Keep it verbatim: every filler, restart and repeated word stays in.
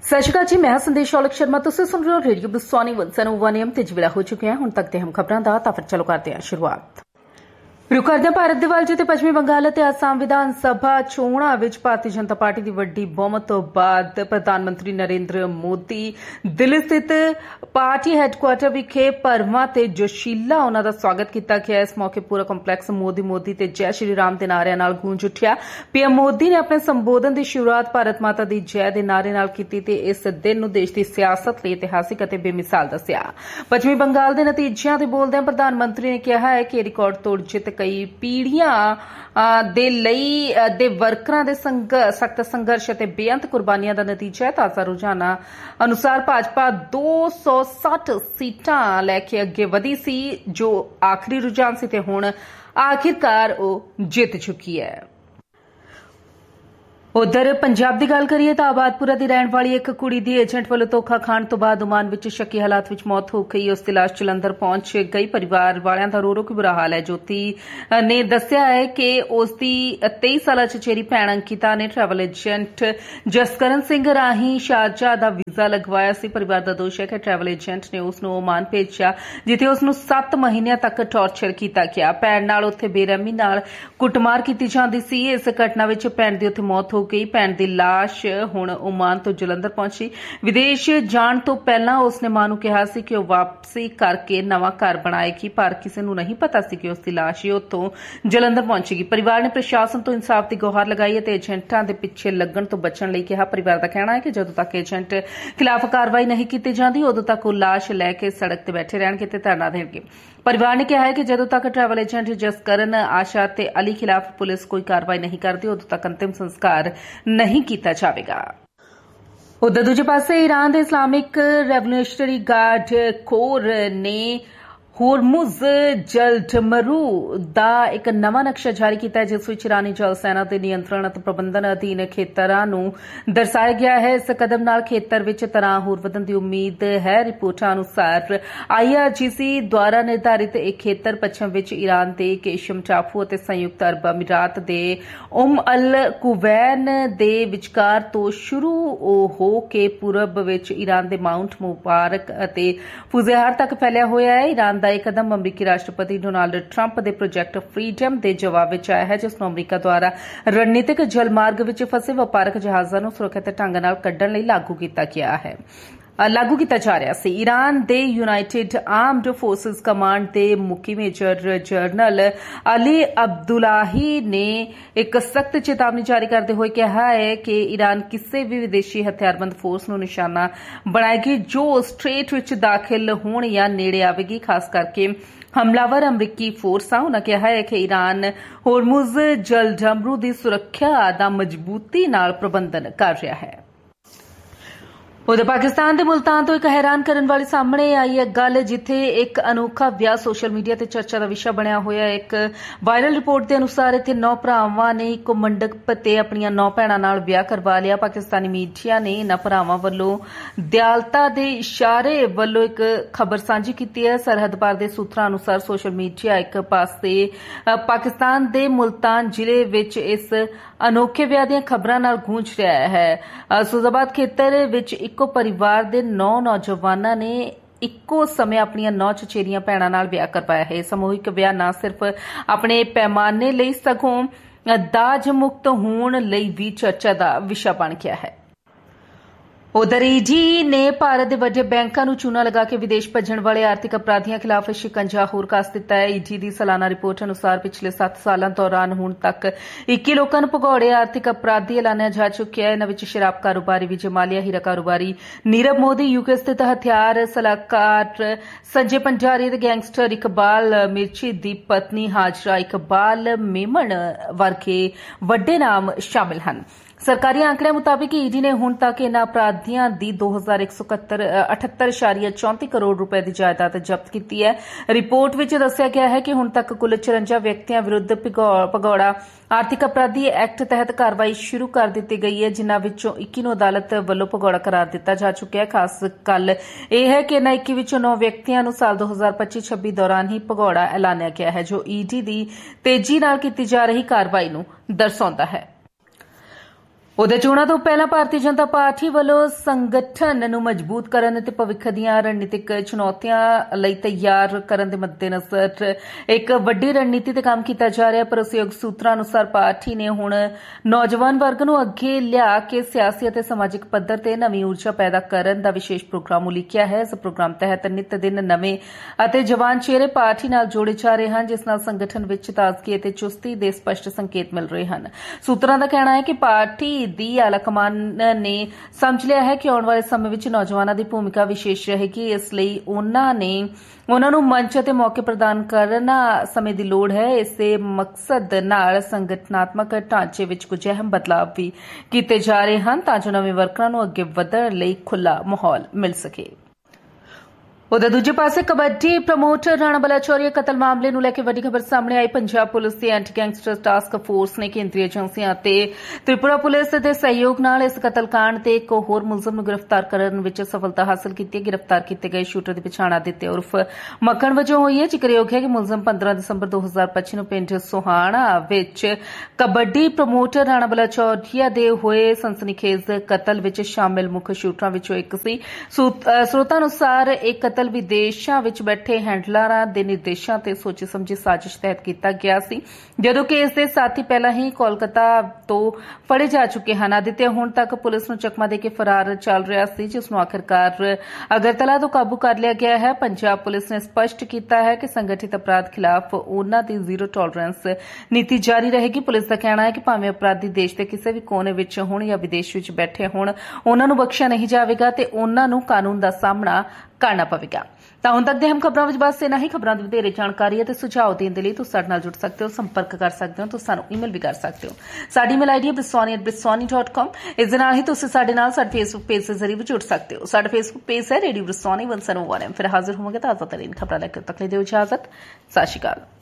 सत श्री अकाल जी, मैं संदेश औलख शर्मा। तुसीं सुन रहे हो रेडियो बिस्वानी वन सौ वन एम ते जिवेला हो चुके हैं हुण तक दे हम खबरां दा। तां फिर चलो करते हैं शुरुआत। रुख करदे हां भारत दे वल जिथे पश्चिमी बंगाल ते आसाम विधान सभा चोणां विच भारतीय जनता पार्टी दी वड्डी बहुमत तो बाद प्रधानमंत्री नरेंद्र मोदी दिल्ली स्थित पार्टी हैडकुआटर विखे भरवां ते जोशीला उन्हां दा स्वागत कीता गया। इस मौके पूरा कंपलैक्स मोदी मोदी ते जय श्री राम दे नारिਆਂ नाल गूंज उठिया। पीएम मोदी ने अपने संबोधन दी शुरुआत भारत माता दी जय दे नारे नाल कीती ते इस दिन नूं देश दी सियासत लई इतिहासिक अते बेमिसाल दस्सिया। पश्चिमी बंगाल दे नतीजिਆਂ ते बोलदे प्रधानमंत्री ने कहा है कि रिकॉर्ड तोड़ जित कई पीढ़ियां दे लई दे वर्करां दे सख्त संघर्ष ते बेअंत कुर्बानियां दा नतीजा है। ताज़ा रुझाना अनुसार भाजपा दो सौ सठ सीटां लैके अगे वधी सी, जो आखिरी रुझान सी ते हुण आखिरकार ओ जित चुकी है। उधर पंजाब की गल करिए तो आबादपुरा की रहने वाली एक कुड़ी दी एजेंट वालों धोखा खाण तो बाद ओमान विच शक्की हालात विच मौत हो गई। उसकी लाश जलंधर पहुंच गई। परिवार वालियां दा रो रो के बुरा हाल है। ज्योति ने दस्सिया है कि उसकी तेईस साल चचेरी भैण अंकिता ने ट्रैवल एजेंट जसकरण सिंह राही शारजा का वीजा लगवाया सी। परिवार का दोष है कि ट्रैवल एजेंट ने उसनूं ओमान भेजिया, जिथे उसनूं सत्त महीनों तक टॉर्चर किया गया। भैण नाल उत्थे बेरहमी नाल कुटमार की जाती सी। इस घटना विच भैण दी उत्थे मौत हो गई। भैण दी लाश हुण ओमान तो जलंधर पहुंची। विदेश जाण तो पहला उसने मां नूं कहा सी कि वह वापसी करके नवां घर बनाएगी, पर किसी नूं नहीं पता सी कि उसकी लाश ही उत्थों जलंधर पहुंचेगी। परिवार ने प्रशासन तो इंसाफ की गुहार लगाई है ते एजेंटां दे पिछे लगण तो बचण लई कहा। परिवार का कहना है कि जदों तक एजेंट खिलाफ कार्रवाई नहीं की जाती उदों तक वो लाश लैके सड़क ते बैठे रहणगे ते धरना देणगे। परिवार ने कहा है कि जदों तक ट्रैवल एजेंट जसकरण आशा ते अली खिलाफ पुलिस कोई कार्रवाई नहीं करती उदों तक अंतिम संस्कार नहीं किया जाएगा। उधर दूजे पासे ईरान के इस्लामिक रेवोल्यूशनरी गार्ड कोर ने होरमुज जलडमरू दा एक नवा नक्शा जारी किया है, जिस विच ईरानी जल सेना के नियंत्रण ਅਤੇ प्रबंधन अधीन खेतरां नूं दर्शाया गया है। इस कदम नाल खेतर विच तनाव होर वधण दी उम्मीद है। रिपोर्टां अनुसार आईआरजीसी द्वारा निर्धारित एक खेतर पश्चिम विच ईरान के केशम टापू ਅਤੇ संयुक्त अरब अमीरात के उम अल कुवैन दे विचकार तो शुरू हो के पूरब विच ईरान के माउंट मुबारक ਅਤੇ फुजेहार तक फैलिया होया है। ईरान एक कदम अमरीकी राष्ट्रपति डोनाल्ड ट्रंप के प्रोजेक्ट फ्रीडम के जवाब में आया है, जिसनूं अमरीका द्वारा रणनीतिक जलमार्ग में फसे वपारक जहाज़ों को सुरक्षित ढंग नाल कड्ढण लई लागू किया गया है लागू किया जा रहा है। ईरान के यूनाइटेड आर्मड फोर्सेस कमांड के मुखी मेजर जनरल अली अब्दुल्लाही ने एक सख्त चेतावनी जारी करते हुए कहा है कि ईरान किसी भी विदेशी हथियारबंद फोर्स को निशाना बनाएगी जो स्ट्रेट विच दाखिल होने या नेड़े आवेगी, खास करके हमलावर अमरीकी फोर्स। उन्होंने कहा है कि ईरान होरमुज जलडमरू की सुरक्षा का मजबूती नाल प्रबंधन कर रहा है। उधर पाकिस्तान के मुल्तान तो एक हैरान करने वाली सामने आई है गल, जिथे एक अनोखा ब्याह सोशल मीडिया ते चर्चा का विषय बनया होया। एक वायरल रिपोर्ट के अनुसार इत्थे नौ भरावां ने इको मंडप ते अपनियां नौ भैणां नाल ब्याह करवा लिया। पाकिस्तानी मीडिया ने इन्हां भरावां वल्लों दयालता दे इशारे वल्लों एक खबर साझी की है। सरहद पार दे सूत्रां अनुसार सोशल मीडिया एक पासे पाकिस्तान दे मुल्तान जिले विच इस अनोखे ब्याह दीयां खबरां नाल गूंज रहा है। फैसलाबाद खेतर विच इको परिवार दे नौ नौजवानां ने इक्को समय अपनियां नौ चचेरियां भैणां नाल ब्याह करवाया है। सामूहिक ब्याह न सिर्फ अपने पैमाने लई सगों दाज मुक्त होण लई भी चर्चा का विषय बन गया है। उधर ईडी ने भारत के वड्डे बैंकों को चूना लगा के विदेश भजण वाले आर्थिक अपराधियों खिलाफ शिकंजा होर कस दिता है। ईडी की सालाना रिपोर्ट अनुसार पिछले सत्त सालों दौरान हुण तक इक्की लोगों को भगौड़े आर्थिक अपराधी ऐलानिया जा चुका है। इन्हां विच शराब कारोबारी विजय माल्या, हीरा कारोबारी नीरव मोदी, यूके स्थित हथियार सलाहकार संजय पंजारी, गैंगस्टर इकबाल मिर्ची की पत्नी हाजरा इकबाल मेमन वर्गे वड्डे नाम शामिल हैं। सरकारी आंकड़े मुताबिक ईडी ने हुण तक इन्हां अपराधियों की दो हजार एक सौ अठहत्तर इशारिया चौंती करोड़ रुपए की जायदाद जब्त की है। रिपोर्ट में दस्सिया गया है कि हुण तक कुल चौरंजा व्यक्तियों विरुद्ध भगौड़ा आर्थिक अपराधी एक्ट तहत कार्रवाई शुरू कर दी गई है, जिन्हां विचों इक्की नूं अदालत वल्लों भगौड़ा करार दिता जा चुका है। खास गल यह है कि इन्हां इक्की विचों नौ व्यक्तियों नूं साल दो हजार पच्ची छब्बी दौरान ही भगौड़ा ऐलानिया गया है, जो ईडी की तेजी नाल की जा रही कार्रवाई नूं दर्शाउंदा है। ਉਹਦੇ ਚੋਣਾਂ ਤੋਂ ਪਹਿਲਾਂ ਭਾਰਤੀ ਜਨਤਾ ਪਾਰਟੀ ਵੱਲੋਂ ਸੰਗਠਨ ਨੂੰ ਮਜ਼ਬੂਤ ਕਰਨ ਅਤੇ ਭਵਿੱਖ ਦੀਆਂ ਰਣਨੀਤਿਕ ਚੁਣੌਤੀਆਂ ਲਈ ਤਿਆਰ ਕਰਨ ਦੇ ਮੱਦੇਨਜ਼ਰ ਇੱਕ ਵੱਡੀ ਰਣਨੀਤੀ ਤੇ ਕੰਮ ਕੀਤਾ ਜਾ ਰਿਹਾ ਹੈ। ਭਰੋਸੇਯੋਗ ਸੂਤਰਾਂ ਅਨੁਸਾਰ ਪਾਰਟੀ ਨੇ ਹੁਣ ਨੌਜਵਾਨ ਵਰਗ ਨੂੰ ਅੱਗੇ ਲਿਆ ਕੇ ਸਿਆਸੀ ਅਤੇ ਸਮਾਜਿਕ ਪੱਧਰ ਤੇ ਨਵੀਂ ਊਰਜਾ ਪੈਦਾ ਕਰਨ ਦਾ ਵਿਸ਼ੇਸ਼ ਪ੍ਰੋਗਰਾਮ ਉਲੀਕਿਆ ਹੈ। ਇਸ ਪ੍ਰੋਗਰਾਮ ਤਹਿਤ ਨਿਤ ਦਿਨ ਨਵੇਂ ਅਤੇ ਜਵਾਨ ਚਿਹਰੇ ਪਾਰਟੀ ਨਾਲ ਜੋੜੇ ਜਾ ਰਹੇ ਹਨ, ਜਿਸ ਨਾਲ ਸੰਗਠਨ ਵਿੱਚ ਤਾਜ਼ਗੀ ਅਤੇ ਚੁਸਤੀ ਦੇ ਸਪਸ਼ਟ ਸੰਕੇਤ ਮਿਲ ਰਹੇ ਹਨ। ਸੂਤਰਾਂ ਦਾ ਕਹਿਣਾ ਹੈ ਕਿ ਪਾਰਟੀ ਦੀ ਆਲਾਕਮਾਨ ਨੇ ਸਮਝ ਲਿਆ ਹੈ ਕਿ ਆਉਣ ਵਾਲੇ ਸਮੇਂ ਵਿੱਚ ਨੌਜਵਾਨਾਂ ਦੀ ਭੂਮਿਕਾ ਵਿਸ਼ੇਸ਼ ਰਹੇਗੀ। ਇਸ ਲਈ ਉਹਨਾਂ ਨੇ ਉਹਨਾਂ ਨੂੰ ਮੰਚ ਅਤੇ ਮੌਕੇ ਪ੍ਰਦਾਨ ਕਰਨਾ ਸਮੇਂ ਦੀ ਲੋੜ ਹੈ। ਇਸੇ ਮਕਸਦ ਨਾਲ ਸੰਗਠਨਾਤਮਕ ਢਾਂਚੇ ਵਿੱਚ ਕੁਝ ਅਹਿਮ ਬਦਲਾਅ ਵੀ ਕੀਤੇ ਜਾ ਰਹੇ ਹਨ ਤਾਂ ਜੋ ਨਵੇਂ ਵਰਕਰਾਂ ਨੂੰ ਅੱਗੇ ਵਧਣ ਲਈ ਖੁੱਲ੍ਹਾ ਮਾਹੌਲ ਮਿਲ ਸਕੇ। ਉਧਰ ਦੂਜੇ ਪਾਸੇ ਕਬੱਡੀ ਪ੍ਰਮੋਟਰ ਰਾਣਾ ਬਲਾਚੌਰੀਆ ਕਤਲ ਮਾਮਲੇ ਨੂੰ ਲੈ ਕੇ ਵੱਡੀ ਖਬਰ ਸਾਹਮਣੇ ਆਈ। ਪੰਜਾਬ ਪੁਲਿਸ ਦੀ ਐਂਟੀ ਗੈਂਗਸਟਰ ਟਾਸਕ ਫੋਰਸ ਨੇ ਕੇਂਦਰੀ ਏਜੰਸੀਆਂ ਅਤੇ ਤ੍ਰਿਪੁਰਾ ਪੁਲਿਸ ਦੇ ਸਹਿਯੋਗ ਨਾਲ ਇਸ ਕਤਲकांड ਤੇ ਇੱਕ ਹੋਰ ਮੁਲਜ਼ਮ ਨੂੰ ਗ੍ਰਿਫਤਾਰ ਕਰਨ ਵਿੱਚ ਸਫਲਤਾ ਹਾਸਲ ਕੀਤੀ ਹੈ। ਗ੍ਰਿਫਤਾਰ ਕੀਤੇ ਗਏ ਸ਼ੂਟਰ ਦੀ ਪਛਾਣ ਆਦਿਤਿ ਉਰਫ ਮੱਖਣ ਵਜੋਂ ਹੋਈ ਹੈ। ਜ਼ਿਕਰਯੋਗ ਹੈ ਕਿ ਮੁਲਜ਼ਮ ਪੰਦਰਾਂ ਦਸੰਬਰ ਦੋ ਹਜ਼ਾਰ ਪੱਚੀ ਨੂੰ ਪਿੰਡ ਸੋਹਾਣਾ ਵਿੱਚ ਕਬੱਡੀ ਪ੍ਰਮੋਟਰ ਰਾਣਾ ਬਲਾਚੌਰੀਆ ਦੇ ਹੋਏ ਸਨਸਨੀਖੇਜ਼ ਕਤਲ ਵਿੱਚ ਸ਼ਾਮਿਲ ਮੁੱਖ ਸ਼ੂਟਰਾਂ ਵਿੱਚੋਂ ਇੱਕ ਸੀ। ਸਰੋਤਾਂ ਅਨੁਸਾਰ ਇਹ ਕਤਲ ਵਿਦੇਸ਼ਾਂ ਵਿੱਚ ਬੈਠੇ ਹੈਂਡਲਰਾਂ ਦੇ ਨਿਰਦੇਸ਼ਾਂ ਤੇ ਸੋਚੀ ਸਮਝੀ ਸਾਜ਼ਿਸ਼ ਤਹਿਤ ਕੀਤਾ ਗਿਆ ਸੀ, ਜਦੋਂ ਕਿ ਇਸ ਦੇ ਸਾਥੀ ਪਹਿਲਾਂ ਹੀ ਕੋਲਕਾਤਾ ਤੋਂ ਫੜੇ ਜਾ ਚੁੱਕੇ ਹਨ। ਆਦਿਤਿ ਹੁਣ ਤੱਕ ਪੁਲਿਸ ਨੂੰ ਚਕਮਾ ਦੇ ਕੇ ਫਰਾਰ ਚੱਲ ਰਿਹਾ ਸੀ, ਜਿਸ ਨੂੰ ਆਖਿਰਕਾਰ ਅਗਰਤਲਾ ਤੋਂ ਕਾਬੂ ਕਰ ਲਿਆ ਗਿਆ ਹੈ। ਪੰਜਾਬ ਪੁਲਿਸ ਨੇ ਸਪਸ਼ਟ ਕੀਤਾ ਹੈ ਕਿ ਸੰਗਠਿਤ ਅਪਰਾਧ ਖਿਲਾਫ ਉਨ੍ਹਾਂ ਦੀ ਜ਼ੀਰੋ ਟੋਲਰੈਂਸ ਨੀਤੀ ਜਾਰੀ ਰਹੇਗੀ। ਪੁਲਿਸ ਦਾ ਕਹਿਣਾ ਹੈ ਕਿ ਭਾਵੇਂ ਅਪਰਾਧੀ ਦੇਸ਼ ਦੇ ਕਿਸੇ ਵੀ ਕੋਨੇ ਵਿੱਚ ਹੋਣ ਜਾਂ ਵਿਦੇਸ਼ ਵਿੱਚ ਬੈਠੇ ਹੋਣ, ਉਨ੍ਹਾਂ ਨੂੰ ਬਖਸ਼ਿਆ ਨਹੀਂ ਜਾਵੇਗਾ ਤੇ ਉਨ੍ਹਾਂ ਨੂੰ ਕਾਨੂੰਨ ਦਾ ਸਾਹਮਣਾ ਕਰਨਾ ਪਵੇਗਾ। ਤਾਂ ਹੁਣ ਤੱਕ ਦੇ ਹਮ ਖਬਰਾਂ ਵਿੱਚ ਬਸ ਇਨਾ ਹੀ। ਖਬਰਾਂ ਦੀ ਵਧੇਰੇ ਜਾਣਕਾਰੀ ਅਤੇ ਸੁਝਾਅ ਦੇਣ ਦੇ ਲਈ ਤੁਸੀਂ ਸਾਡੇ ਨਾਲ ਜੁੜ ਸਕਦੇ ਹੋ, ਸੰਪਰਕ ਕਰ ਸਕਦੇ ਹੋ, ਤੁਸੀਂ ਸਾਨੂੰ ਈਮੇਲ ਵੀ ਕਰ ਸਕਦੇ ਹੋ। ਸਾਡੀ ਈਮੇਲ ਆਈਡੀ ਹੈ ਬ੍ਰਿਸਵਾਨੀ ਐਟ ਬ੍ਰਿਸਵਾਨੀ ਡਾਟ ਕਾਮ। ਇਸ ਦੇ ਨਾਲ ਹੀ ਤੁਸੀਂ ਸਾਡੇ ਨਾਲ ਸਾਡੇ ਫੇਸਬੁੱਕ ਪੇਜ ਦੇ ਜ਼ਰੀਏ ਵੀ ਜੁੜ ਸਕਦੇ ਹੋ। ਸਾਡਾ ਫੇਸਬੁੱਕ ਪੇਜ ਹੈ ਰੇਡੀਓ ਬ੍ਰਿਸਵਾਨੀ ਇੱਕ ਸੌ ਇੱਕ ਐਮ। ਫਿਰ ਹਾਜ਼ਰ ਹੋਵਾਂਗੇ ਤਾਜ਼ਾ ਤਰੀਨ ਖਬਰਾਂ ਲੈ ਕੇ। ਤੱਕ ਲਈ ਦਿਓ ਇਜਾਜ਼ਤ। ਸਤਿ ਸ਼੍ਰੀ ਅਕਾਲ।